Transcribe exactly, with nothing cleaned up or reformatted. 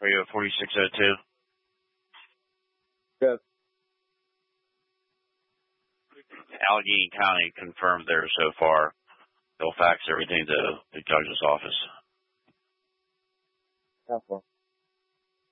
Are you at forty-six oh two? Yes. Allegheny County confirmed there so far. They'll fax everything to the judge's office. How far?